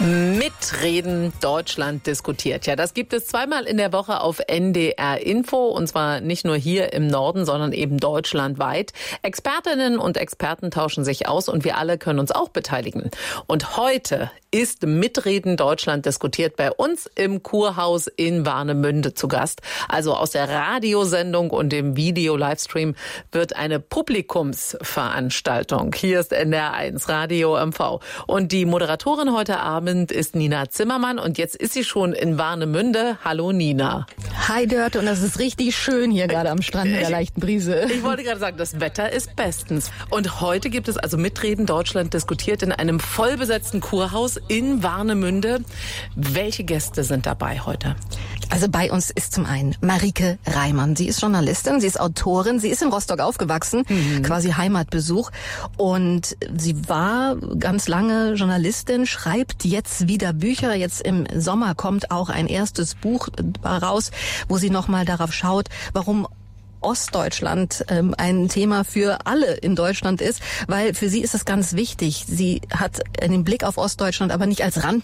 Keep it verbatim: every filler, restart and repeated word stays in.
Mitreden Deutschland diskutiert. Ja, das gibt es zweimal in der Woche auf N D R Info, und zwar nicht nur hier im Norden, sondern eben deutschlandweit. Expertinnen und Experten tauschen sich aus und wir alle können uns auch beteiligen. Und heute ist Mitreden Deutschland diskutiert bei uns im Kurhaus in Warnemünde zu Gast. Also aus der Radiosendung und dem Video-Livestream wird eine Publikumsveranstaltung. Hier ist N D R eins Radio M V. Und die Moderatorin heute Abend ist Nina Zimmermann und jetzt ist sie schon in Warnemünde. Hallo Nina. Hi Dörte, und das ist richtig schön hier gerade am Strand mit der leichten Brise. Ich wollte gerade sagen, das Wetter ist bestens. Und heute gibt es also Mitreden Deutschland diskutiert in einem vollbesetzten Kurhaus in Warnemünde. Welche Gäste sind dabei heute? Also bei uns ist zum einen Marike Reimann. Sie ist Journalistin, sie ist Autorin, sie ist in Rostock aufgewachsen, mhm. quasi Heimatbesuch. Und sie war ganz lange Journalistin, schreibt jetzt wieder Bücher. Jetzt im Sommer kommt auch ein erstes Buch raus, wo sie nochmal darauf schaut, warum Ostdeutschland ähm, ein Thema für alle in Deutschland ist, weil für sie ist es ganz wichtig. Sie hat einen Blick auf Ostdeutschland aber nicht als Rand